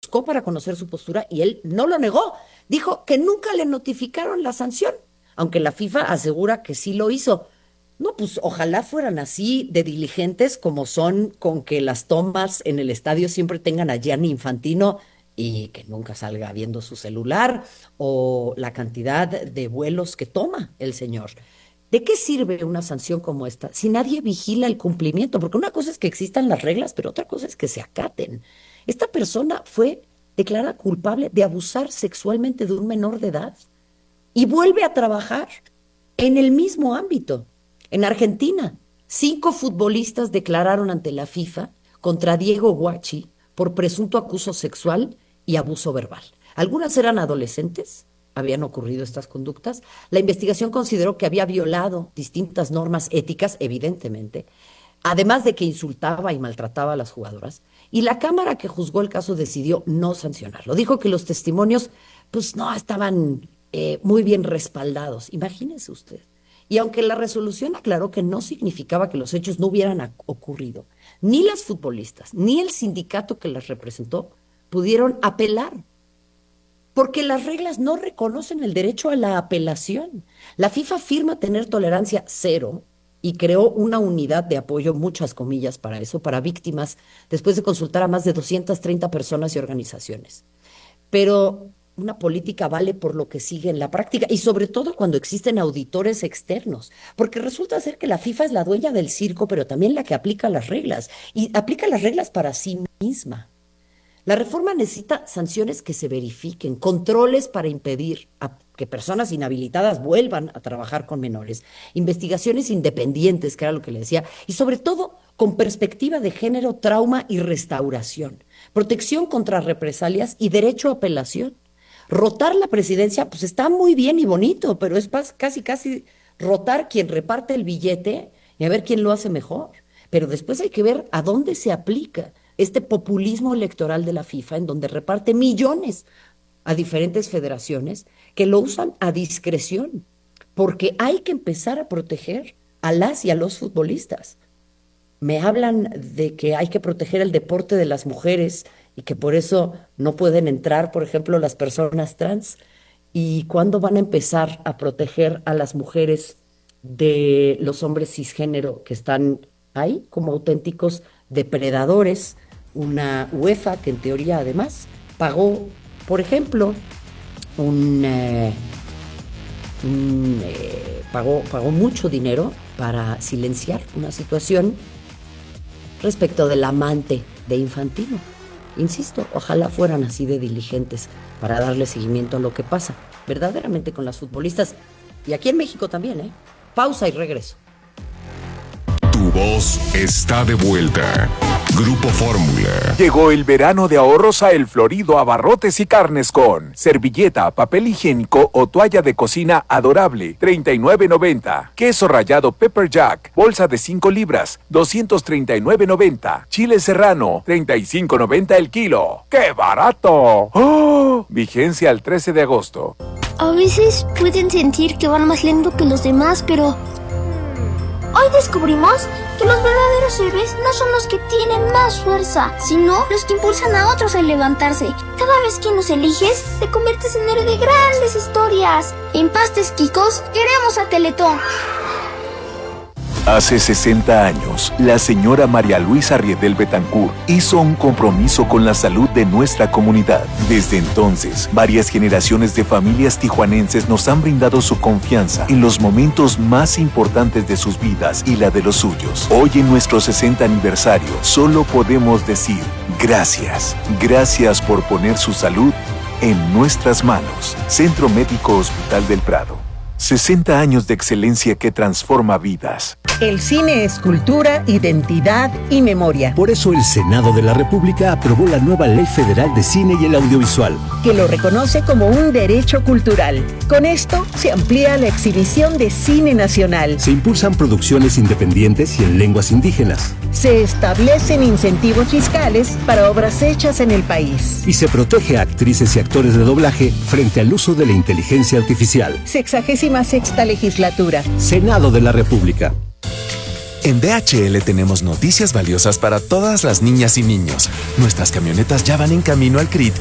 buscó para conocer su postura y él no lo negó. Dijo que nunca le notificaron la sanción, aunque la FIFA asegura que sí lo hizo. No, pues ojalá fueran así de diligentes como son con que las tomas en el estadio siempre tengan a Gianni Infantino y que nunca salga viendo su celular o la cantidad de vuelos que toma el señor. ¿De qué sirve una sanción como esta si nadie vigila el cumplimiento? Porque una cosa es que existan las reglas, pero otra cosa es que se acaten. Esta persona fue declarada culpable de abusar sexualmente de un menor de edad y vuelve a trabajar en el mismo ámbito. En Argentina, 5 futbolistas declararon ante la FIFA contra Diego Guachi por presunto acoso sexual y abuso verbal. Algunas eran adolescentes, habían ocurrido estas conductas. La investigación consideró que había violado distintas normas éticas, evidentemente, además de que insultaba y maltrataba a las jugadoras. Y la Cámara que juzgó el caso decidió no sancionarlo. Dijo que los testimonios, pues no, estaban muy bien respaldados. Imagínese usted. Y aunque la resolución aclaró que no significaba que los hechos no hubieran ocurrido, ni las futbolistas, ni el sindicato que las representó pudieron apelar, porque las reglas no reconocen el derecho a la apelación. La FIFA afirma tener tolerancia cero y creó una unidad de apoyo, muchas comillas para eso, para víctimas, después de consultar a más de 230 personas y organizaciones. Pero una política vale por lo que sigue en la práctica y sobre todo cuando existen auditores externos, porque resulta ser que la FIFA es la dueña del circo, pero también la que aplica las reglas y aplica las reglas para sí misma. La reforma necesita sanciones que se verifiquen, controles para impedir que personas inhabilitadas vuelvan a trabajar con menores, investigaciones independientes, que era lo que le decía, y sobre todo con perspectiva de género, trauma y restauración, protección contra represalias y derecho a apelación. Rotar la presidencia, pues está muy bien y bonito, pero es casi rotar quien reparte el billete y a ver quién lo hace mejor. Pero después hay que ver a dónde se aplica este populismo electoral de la FIFA, en donde reparte millones a diferentes federaciones que lo usan a discreción, porque hay que empezar a proteger a las y a los futbolistas. Me hablan de que hay que proteger el deporte de las mujeres y que por eso no pueden entrar, por ejemplo, las personas trans. ¿Y cuándo van a empezar a proteger a las mujeres de los hombres cisgénero que están ahí como auténticos depredadores? Una UEFA que en teoría además pagó, por ejemplo, pagó mucho dinero para silenciar una situación respecto del amante de Infantino. Insisto, ojalá fueran así de diligentes para darle seguimiento a lo que pasa verdaderamente con las futbolistas y aquí en México también, ¿eh? Pausa y regreso. Tu voz está de vuelta. Grupo Fórmula. Llegó el verano de ahorros a El Florido Abarrotes y Carnes con servilleta, papel higiénico o toalla de cocina adorable, $39.90. Queso rallado Pepper Jack, bolsa de 5 libras, $239.90. Chile serrano, $35.90 el kilo. ¡Qué barato! ¡Oh! Vigencia al 13 de agosto. A veces pueden sentir que van más lento que los demás, pero hoy descubrimos que los verdaderos héroes no son los que tienen más fuerza, sino los que impulsan a otros a levantarse. Cada vez que nos eliges, te conviertes en héroe de grandes historias. En Pastes Quicos, queremos a Teletón. Hace 60 años, la señora María Luisa Riedel Betancourt hizo un compromiso con la salud de nuestra comunidad. Desde entonces, varias generaciones de familias tijuanenses nos han brindado su confianza en los momentos más importantes de sus vidas y la de los suyos. Hoy, en nuestro 60 aniversario, solo podemos decir gracias. Gracias por poner su salud en nuestras manos. Centro Médico Hospital del Prado. 60 años de excelencia que transforma vidas. El cine es cultura, identidad y memoria. Por eso el Senado de la República aprobó la nueva Ley Federal de Cine y el Audiovisual, que lo reconoce como un derecho cultural. Con esto se amplía la exhibición de cine nacional. Se impulsan producciones independientes y en lenguas indígenas. Se establecen incentivos fiscales para obras hechas en el país. Y se protege a actrices y actores de doblaje frente al uso de la inteligencia artificial. 66ª legislatura. Senado de la República. En DHL tenemos noticias valiosas para todas las niñas y niños. Nuestras camionetas ya van en camino al CRIT